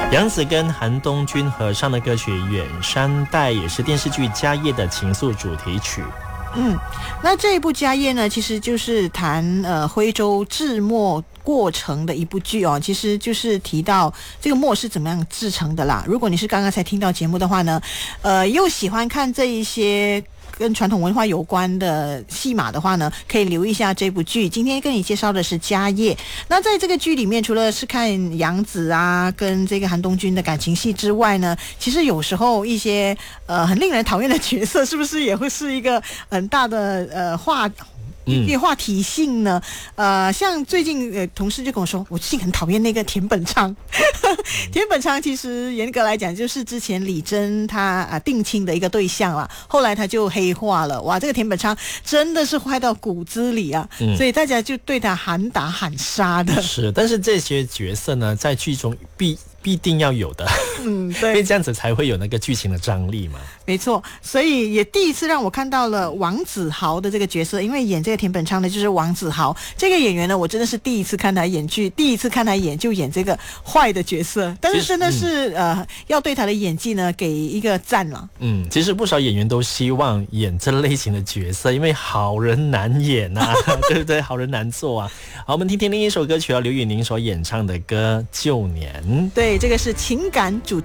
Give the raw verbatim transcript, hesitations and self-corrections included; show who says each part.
Speaker 1: 杨紫跟韩东君合唱的歌曲《远山黛》也是电视剧《家业》的情愫主题曲。
Speaker 2: 嗯，那这一部《家业》呢，其实就是谈呃徽州制墨过程的一部剧哦，其实就是提到这个墨是怎么样制成的啦。如果你是刚刚才听到节目的话呢，呃，又喜欢看这一些跟传统文化有关的戏码的话呢，可以留意一下这部剧。今天跟你介绍的是《家业》。那在这个剧里面，除了是看杨紫啊跟这个韩东君的感情戏之外呢，其实有时候一些呃很令人讨厌的角色，是不是也会是一个很大的呃话？变化体性呢？呃，像最近呃同事就跟我说，我最近很讨厌那个田本昌。田本昌其实严格来讲就是之前李珍他啊定亲的一个对象啦，后来他就黑化了。哇，这个田本昌真的是坏到骨子里啊！嗯、所以大家就对他喊打喊杀的。
Speaker 1: 是，但是这些角色呢，在剧中必必定要有的，
Speaker 2: 嗯，对，
Speaker 1: 因为这样子才会有那个剧情的张力嘛。
Speaker 2: 没错，所以也第一次让我看到了王子豪的这个角色，因为演这个田本昌的就是王子豪这个演员呢，我真的是第一次看他演剧，第一次看他演就演这个坏的角色，但是真的是、嗯、呃，要对他的演技呢给一个赞了。
Speaker 1: 嗯，其实不少演员都希望演这类型的角色，因为好人难演啊，对不对？好人难做啊。好，我们听听另一首歌曲，刘宇宁所演唱的歌《旧年》。
Speaker 2: 对，这个是情感主题。